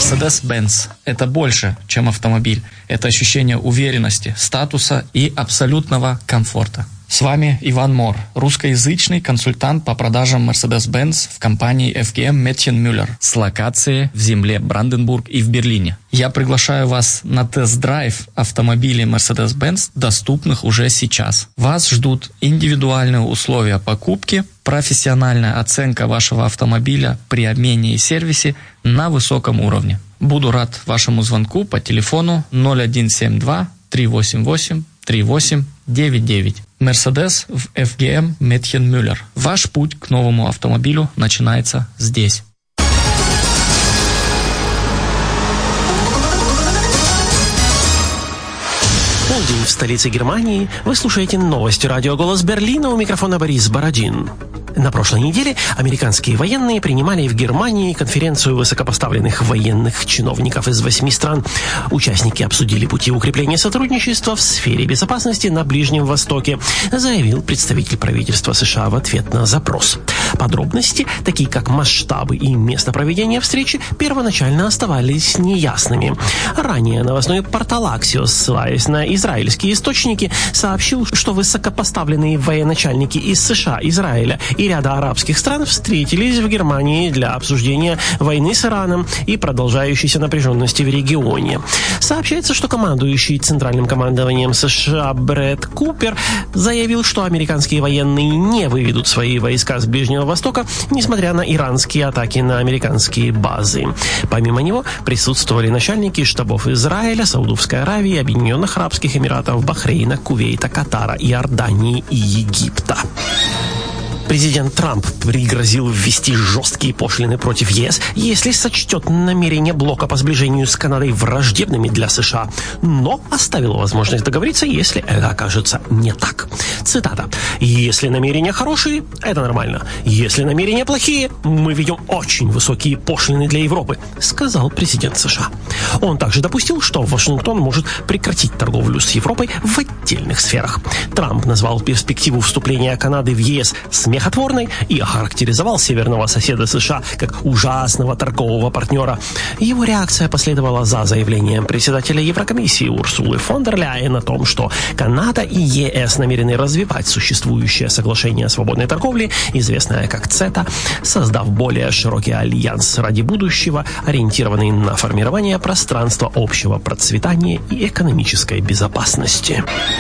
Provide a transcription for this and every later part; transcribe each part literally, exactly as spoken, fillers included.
Mercedes-Benz – это больше, чем автомобиль. Это ощущение уверенности, статуса и абсолютного комфорта. С вами Иван Мор, русскоязычный консультант по продажам Mercedes-Benz в компании эф джи эм Mädchen Müller с локацией в земле Бранденбург и в Берлине. Я приглашаю вас на тест-драйв автомобилей Mercedes-Benz, доступных уже сейчас. Вас ждут индивидуальные условия покупки, профессиональная оценка вашего автомобиля при обмене и сервисе на высоком уровне. Буду рад вашему звонку по телефону ноль один семь два три восемь восемь три восемь девять девять. Mercedes в эф джи эм Mädchen Müller. Ваш путь к новому автомобилю начинается здесь. Полдень в столице Германии. Вы слушаете новости радио «Голос Берлина», у микрофона Борис Бородин. На прошлой неделе американские военные принимали в Германии конференцию высокопоставленных военных чиновников из восьми стран. Участники обсудили пути укрепления сотрудничества в сфере безопасности на Ближнем Востоке, заявил представитель правительства США в ответ на запрос. Подробности, такие как масштабы и место проведения встречи, первоначально оставались неясными. Ранее новостной портал Axios, ссылаясь на израильские источники, сообщил, что высокопоставленные военачальники из США, Израиля и ряда арабских стран встретились в Германии для обсуждения войны с Ираном и продолжающейся напряженности в регионе. Сообщается, что командующий Центральным командованием США Брэд Купер заявил, что американские военные не выведут свои войска с Ближнего Востока, несмотря на иранские атаки на американские базы. Помимо него присутствовали начальники штабов Израиля, Саудовской Аравии, Объединенных Арабских Эмиратов, Бахрейна, Кувейта, Катара, Иордании и Египта. Президент Трамп пригрозил ввести жесткие пошлины против ЕС, если сочтет намерения блока по сближению с Канадой враждебными для США, но оставил возможность договориться, если это окажется не так. Цитата. «Если намерения хорошие, это нормально. Если намерения плохие, мы ведем очень высокие пошлины для Европы», сказал президент США. Он также допустил, что Вашингтон может прекратить торговлю с Европой в отдельных сферах. Трамп назвал перспективу вступления Канады в ЕС смехотворной и охарактеризовал северного соседа США как ужасного торгового партнера. Его реакция последовала за заявлением председателя Еврокомиссии Урсулы фон дер Ляйен о том, что Канада и ЕС намерены развивать существующее соглашение о свободной торговле, известное как ЦЕТА, создав более широкий альянс ради будущего, ориентированный на формирование пространства общего процветания и экономической безопасности.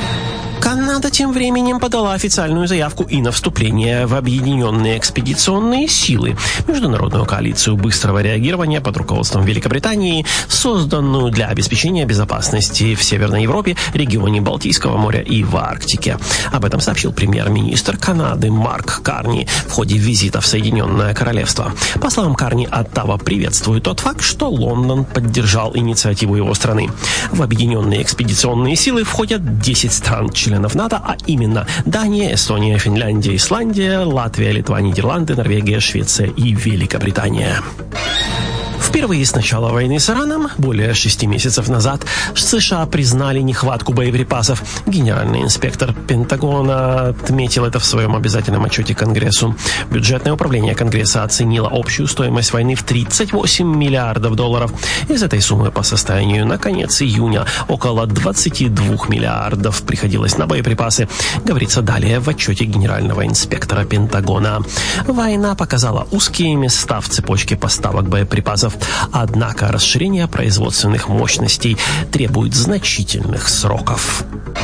Канада тем временем подала официальную заявку и на вступление в Объединенные экспедиционные силы, международную коалицию быстрого реагирования под руководством Великобритании, созданную для обеспечения безопасности в Северной Европе, регионе Балтийского моря и в Арктике. Об этом сообщил премьер-министр Канады Марк Карни в ходе визита в Соединенное Королевство. По словам Карни, Оттава приветствует тот факт, что Лондон поддержал инициативу его страны. В Объединенные экспедиционные силы входят десять стран-членов НАТО, а именно Дания, Эстония, Финляндия, Исландия, Латвия, Литва, Нидерланды, Норвегия, Швеция и Великобритания. Впервые с начала войны с Ираном, более шести месяцев назад, США признали нехватку боеприпасов. Генеральный инспектор Пентагона отметил это в своем обязательном отчете Конгрессу. Бюджетное управление Конгресса оценило общую стоимость войны в тридцать восемь миллиардов долларов. Из этой суммы по состоянию на конец июня около двадцать два миллиардов приходилось на боеприпасы, говорится далее в отчете генерального инспектора Пентагона. Война показала узкие места в цепочке поставок боеприпасов. Однако расширение производственных мощностей требует значительных сроков.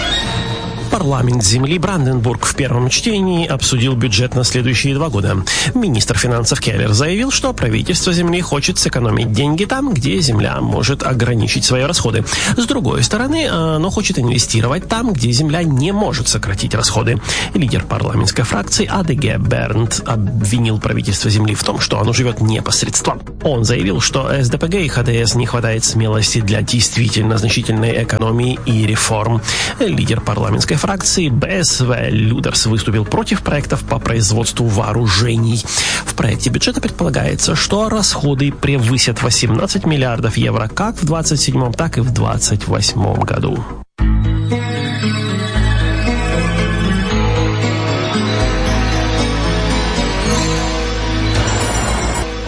Парламент земли Бранденбург в первом чтении обсудил бюджет на следующие два года. Министр финансов Келлер заявил, что правительство земли хочет сэкономить деньги там, где земля может ограничить свои расходы. С другой стороны, оно хочет инвестировать там, где земля не может сократить расходы. Лидер парламентской фракции АДГ Бернт обвинил правительство земли в том, что оно живет непосредством. Он заявил, что СДПГ и ХДС не хватает смелости для действительно значительной экономии и реформ. Лидер парламентской фракции БСВ Людерс выступил против проектов по производству вооружений. В проекте бюджета предполагается, что расходы превысят восемнадцать миллиардов евро как в двадцать седьмом, так и в двадцать восьмом году.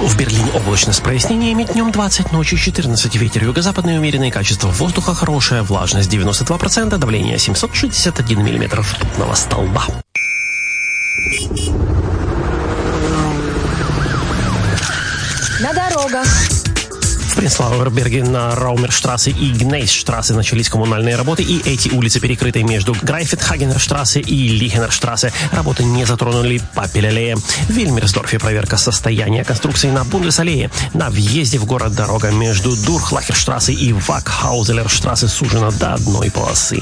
В Берлине облачно с прояснениями, днем двадцать, ночью четырнадцать, ветер юго-западный умеренный, качество воздуха хорошее, влажность девяносто два процента, давление семьсот шестьдесят один миллиметр ртутного столба. На дорогах. В Принцлауэрберге на Раумерштрассе и Гнейсштрассе начались коммунальные работы, и эти улицы перекрыты между Грайфетхагенерштрассе и Лихенерштрассе. Работы не затронули Папель-аллея. В Вильмерсдорфе проверка состояния конструкции на Бундесаллее. На въезде в город дорога между Дурхлахерштрассе и Вакхаузелерштрассе сужена до одной полосы.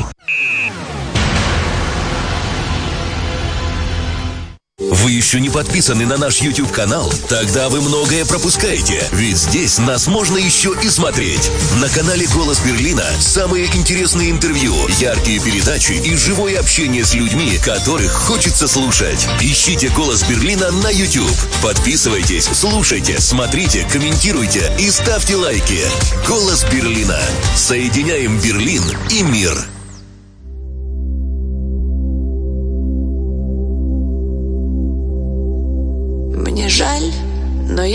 Вы еще не подписаны на наш YouTube-канал? Тогда вы многое пропускаете, ведь здесь нас можно еще и смотреть. На канале «Голос Берлина» самые интересные интервью, яркие передачи и живое общение с людьми, которых хочется слушать. Ищите «Голос Берлина» на YouTube. Подписывайтесь, слушайте, смотрите, комментируйте и ставьте лайки. «Голос Берлина». Соединяем Берлин и мир. Мне жаль, но я